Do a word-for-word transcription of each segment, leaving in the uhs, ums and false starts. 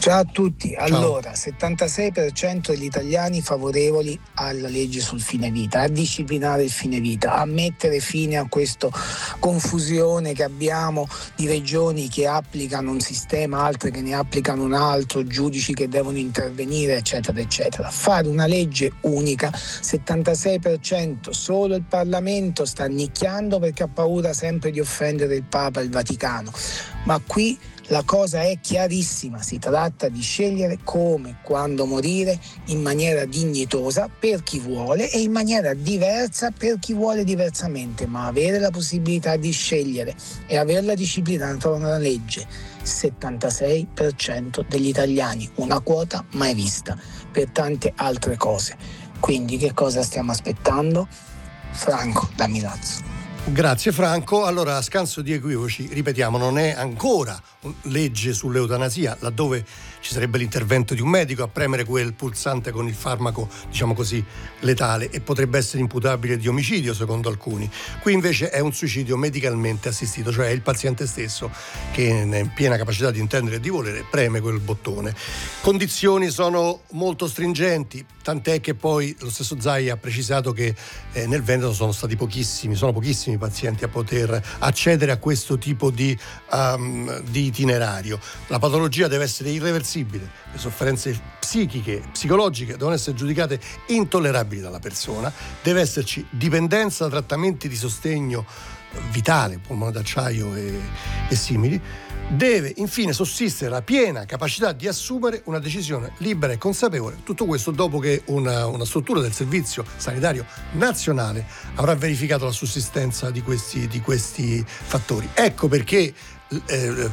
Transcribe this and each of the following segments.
Ciao a tutti. Allora, settantasei per cento degli italiani favorevoli alla legge sul fine vita, a disciplinare il fine vita, a mettere fine a questa confusione che abbiamo di regioni che applicano un sistema, altre che ne applicano un altro, giudici che devono intervenire, eccetera, eccetera. Fare una legge unica, settantasei per cento, solo il Parlamento sta annicchiando perché ha paura sempre di offendere il Papa e il Vaticano. Ma qui la cosa è chiarissima, si tratta di scegliere come, quando morire in maniera dignitosa per chi vuole e in maniera diversa per chi vuole diversamente, ma avere la possibilità di scegliere e averla disciplinata da una legge. settantasei per cento degli italiani, una quota mai vista per tante altre cose. Quindi che cosa stiamo aspettando? Franco da Milazzo. Grazie Franco. Allora, a scanso di equivoci, ripetiamo, non è ancora legge sull'eutanasia, laddove ci sarebbe l'intervento di un medico a premere quel pulsante con il farmaco, diciamo così, letale, e potrebbe essere imputabile di omicidio secondo alcuni. Qui invece è un suicidio medicalmente assistito, cioè è il paziente stesso che in piena capacità di intendere e di volere preme quel bottone. Condizioni sono molto stringenti, tant'è che poi lo stesso Zaia ha precisato che eh, nel Veneto sono stati pochissimi, sono pochissimi pazienti a poter accedere a questo tipo di, um, di itinerario. La patologia deve essere irreversibile, le sofferenze psichiche, psicologiche devono essere giudicate intollerabili dalla persona, deve esserci dipendenza da trattamenti di sostegno vitale, polmone d'acciaio e, e simili. Deve infine sussistere la piena capacità di assumere una decisione libera e consapevole. Tutto questo dopo che una, una struttura del Servizio Sanitario Nazionale avrà verificato la sussistenza di questi, di questi fattori. Ecco perché Eh,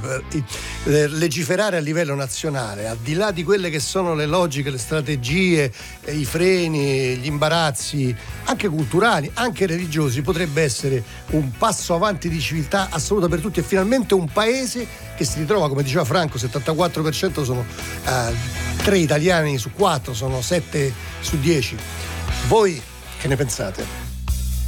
eh, legiferare a livello nazionale, al di là di quelle che sono le logiche, le strategie, eh, i freni, gli imbarazzi anche culturali, anche religiosi, potrebbe essere un passo avanti di civiltà assoluta per tutti e finalmente un paese che si ritrova, come diceva Franco, settantaquattro per cento sono eh, tre italiani su quattro, sono sette su dieci. Voi che ne pensate?